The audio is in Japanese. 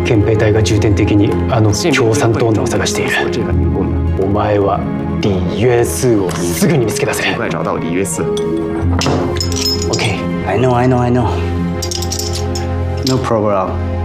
憲兵隊が重点的にあの共産党内を探している。お前は李约瑟をすぐに見つけ出せ。 尽快找到李约瑟。 Okay, I know. No problem.